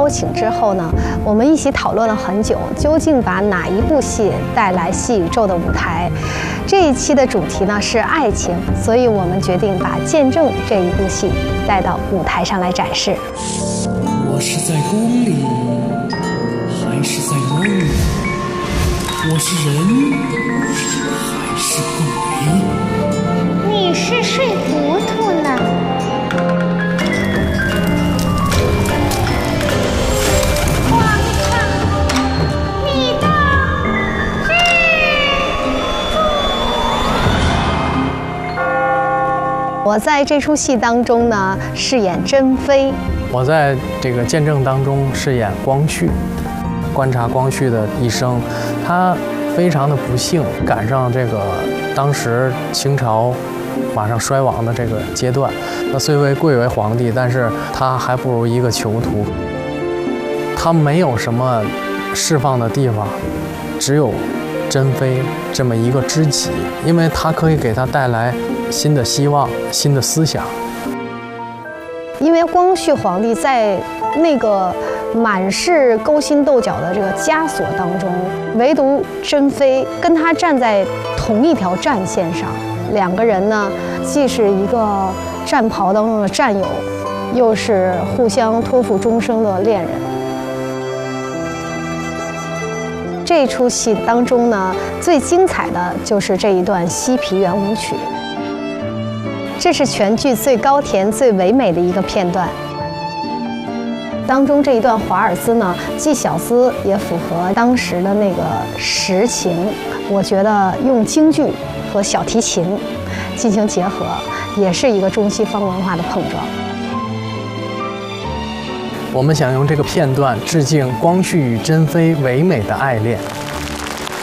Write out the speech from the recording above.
邀请之后呢，我们一起讨论了很久，究竟把哪一部戏带来戏宇宙的舞台？这一期的主题呢是爱情，所以我们决定把《见证》这一部戏带到舞台上来展示。 我是在光里，还是在梦里？我是人，还是鬼？ 你是睡糊涂了。皇上，你的我在这出戏当中呢饰演珍妃。 我在这个见证当中饰演光绪，观察光绪的一生，他非常的不幸，赶上这个当时清朝马上衰亡的这个阶段。他虽为贵为皇帝，但是他还不如一个囚徒。他没有什么释放的地方，只有珍妃这么一个知己，因为他可以给他带来新的希望、新的思想。 因为光绪皇帝在那个满是勾心斗角的这个枷锁当中，唯独珍妃跟他站在同一条战线上，两个人呢，既是一个战袍当中的战友，又是互相托付终生的恋人。这出戏当中呢，最精彩的就是这一段西皮圆舞曲。这是全剧最高甜、最唯美的一个片段。当中这一段华尔兹呢，既小资也符合当时的那个实情。我觉得用京剧和小提琴进行结合，也是一个中西方文化的碰撞。 我们想用这个片段致敬光绪与珍妃唯美的爱恋。